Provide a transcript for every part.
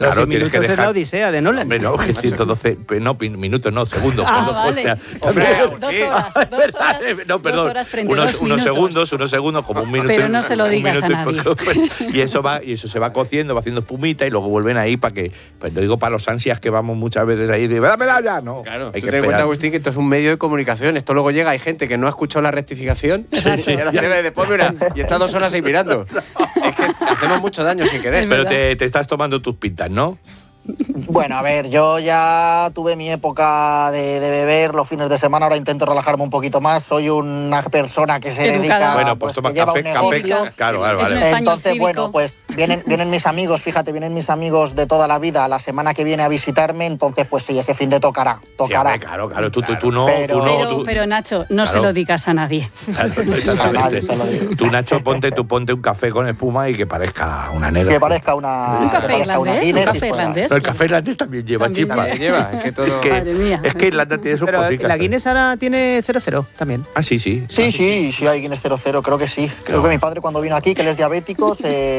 12 minutos es la Odisea de Nolan. Hombre, no, 112, no, minutos, no, segundos. Vale. Hombre, 2 horas. 2 horas. No, perdón. 2 horas frente a unos segundos, como un minuto. Pero no se lo digas a nadie. Y eso se va cociendo, va haciendo espumita y luego vuelven ahí para que, pues lo digo para los ansias que vamos muchas veces ahí, de dámela ya, no. Claro, hay tú que ten en cuenta, esperar. Agustín, que esto es un medio de comunicación. Esto luego llega, hay gente que no ha escuchado la rectificación y ahora se ve después, mira, y está 2 horas ahí mirando. Es que hacemos mucho daño sin querer. Pero te estás tomando tus pintas, ¿no? Bueno, a ver, yo ya tuve mi época de beber los fines de semana, ahora intento relajarme un poquito más. Soy una persona que se Educada. dedica... Bueno, pues toma que lleva café, un negocio. claro, Es un vale. español Entonces, cívico. bueno, pues vienen mis amigos, fíjate, vienen mis amigos de toda la vida la semana que viene a visitarme, entonces pues sí, ese fin de tocará. Sí, hombre, claro, tú no. Pero Nacho, no se Claro. lo digas a nadie. Claro, A nadie exactamente. se lo digo. Tú, Nacho, ponte un café con espuma y que parezca una negra. Que parezca una... Un que café parezca una irlandés, un Guinness y café fuera. irlandés. No, el café irlandés también lleva También chispa. Lleva, es que todo... Madre mía. Es que Irlanda tiene sus Pero cositas. la Guinness ahora tiene 0,0 también. Ah, sí. Sí, hay Guinness 00, creo que sí. Creo Claro. que mi padre cuando vino aquí, que él es diabético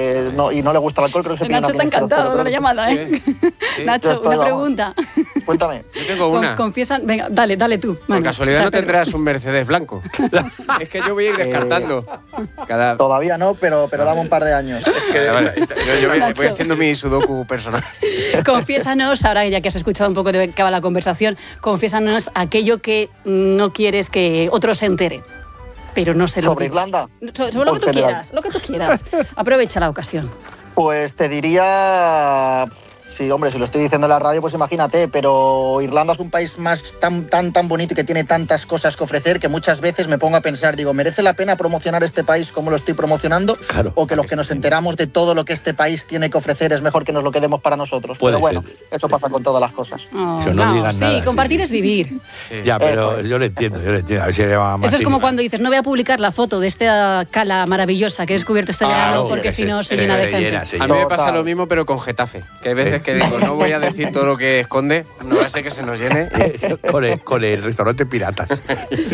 y no le gusta el alcohol, creo que se pidió una Nacho está Guinness 00, encantado con la creo que sí. llamada, ¿eh? Yo Nacho, estoy, una vamos. pregunta. Cuéntame. Yo tengo una. Confiesan, venga, dale tú. Por Manu. casualidad O sea, no tendrás un Mercedes blanco. Es que yo voy a ir descartando. Cada... Todavía no, pero dame un par de años. Vale. Yo voy Nacho. haciendo mi sudoku personal. Confiésanos, ahora ya que has escuchado un poco de qué va la conversación, confiésanos aquello que no quieres que otro se entere. Pero no se lo ¿Sobre digas. Irlanda? Sobre lo que tú En general. quieras, lo que tú quieras. Aprovecha la ocasión. Pues te diría... Sí, hombre, si lo estoy diciendo en la radio, pues imagínate, pero Irlanda es un país tan bonito y que tiene tantas cosas que ofrecer que muchas veces me pongo a pensar, digo, ¿merece la pena promocionar este país como lo estoy promocionando? Claro. ¿O que los que nos enteramos de todo lo que este país tiene que ofrecer es mejor que nos lo quedemos para nosotros? Puede Pero bueno, ser. eso pasa con todas las cosas. Oh, Eso no digan sí, nada, compartir sí. es vivir. Ya, pero Eso es. yo le entiendo. A ver si le va más. Eso es como cuando dices, no voy a publicar la foto de esta cala maravillosa que he descubierto este verano porque si no se llena de gente. A mí me pasa Total. lo mismo, pero con Getafe. Que hay veces que digo, no voy a decir todo lo que esconde, no va a ser que se nos llene. con el restaurante Piratas.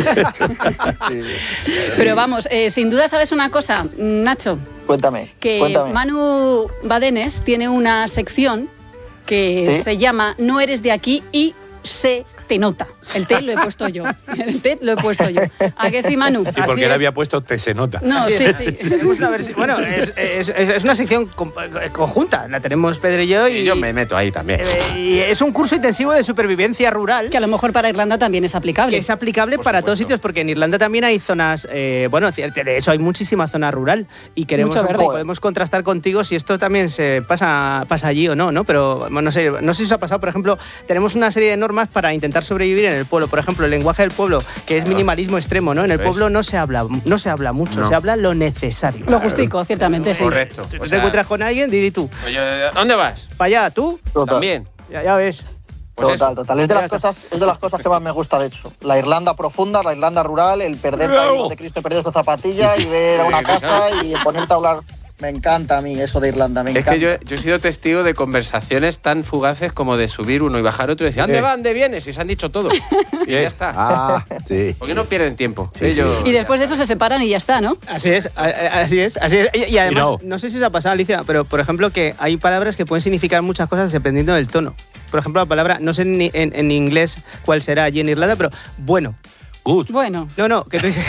Pero vamos, sin duda sabes una cosa, Nacho, Cuéntame. que Manu Badenes tiene una sección que ¿Sí? se llama No eres de aquí y se te nota. El T lo he puesto yo. El T lo he puesto yo. ¿A que sí, Manu? Sí, porque él había puesto Te se nota. No, Así sí, es. sí. Tenemos una versión, bueno, es una sección conjunta. La tenemos Pedro y yo. Y yo me meto ahí también. Y es un curso intensivo de supervivencia rural. Que a lo mejor para Irlanda también es aplicable. Que es aplicable Por para supuesto. todos sitios, porque en Irlanda también hay zonas, bueno, de hecho hay muchísima zona rural y queremos Mucho verde. podemos contrastar contigo si esto también se pasa allí o no, ¿no? Pero no sé si os ha pasado, por ejemplo, tenemos una serie de normas para intentar sobrevivir en el pueblo. Por ejemplo, el lenguaje del pueblo, que es minimalismo extremo, ¿no? En el Eso es. pueblo no se habla mucho, No. se habla lo necesario. Lo justico, ciertamente, sí. Correcto. Tú O te sea, encuentras con alguien, di tú, oye, ¿dónde vas? para allá, tú, Total. También. ya ves. Pues Total, eso. total. Es de las cosas que más me gusta, de hecho. La Irlanda profunda, la Irlanda rural, el perderte ahí donde Cristo perdió su zapatilla y ver a una casa y ponerte a hablar. Me encanta a mí eso de Irlanda, me Es encanta. que yo he sido testigo de conversaciones tan fugaces como de subir uno y bajar otro y decir, ¿dónde va? ¿Dónde vienes? Y se han dicho todo. Y ya está. Ah, sí. ¿Por qué no pierden tiempo? Sí, Ellos- Y después de eso se separan y ya está, ¿no? Así es. Y además, no. no sé si os ha pasado, Alicia, pero por ejemplo que hay palabras que pueden significar muchas cosas dependiendo del tono. Por ejemplo, la palabra, no sé en inglés cuál será allí en Irlanda, pero bueno. Good. Bueno. No, que tú dices...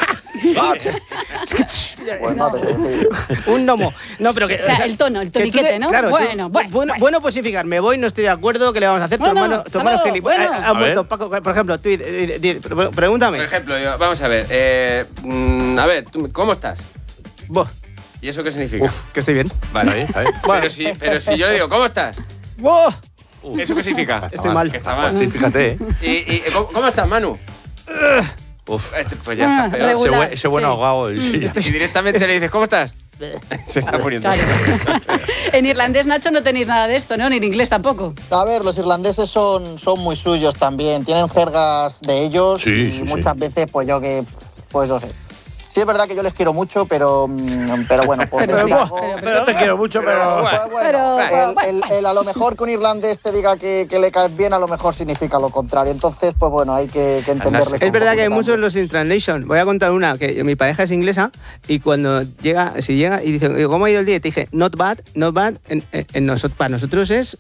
Bueno, pero sí. Un gnomo. No, pero que... O sea, el tono, el que tú toniquete, ¿no? Claro, Bueno, bueno, pues significar, me voy, no estoy de acuerdo, ¿qué le vamos a hacer? Bueno, tu hermano hasta es luego, gilipollas. bueno. Ha muerto, ver. Paco, por ejemplo, tú, pregúntame. Por ejemplo, digo, vamos a ver. ¿Cómo estás? Buah, ¿Y eso qué significa? que estoy bien. Vale, pero si yo digo, ¿cómo estás? Buah, ¿Eso qué significa? Estoy mal. Que está mal. Sí, fíjate, ¿Y cómo estás, Manu? Uf. Pues ya está peor. regular. Ese buen Sí. ahogado. Sí. Y directamente le dices, ¿cómo estás? Se está poniendo. Claro. En irlandés, Nacho, no tenéis nada de esto, ¿no? Ni en inglés tampoco. A ver, los irlandeses son muy suyos también. Tienen jergas de ellos Sí, y sí, muchas veces, pues yo no sé. Sí es verdad que yo les quiero mucho, pero bueno, por Pero decir sí, algo, Pero te quiero mucho, pero... pues bueno, Pero- el a lo mejor que un irlandés te diga que le caes bien, a lo mejor significa lo contrario. Entonces, pues bueno, hay que entenderle. es verdad que hay muchos los in translation. Voy a contar una, que mi pareja es inglesa y cuando si llega y dice, ¿cómo ha ido el día? Y te dice, not bad, para nosotros es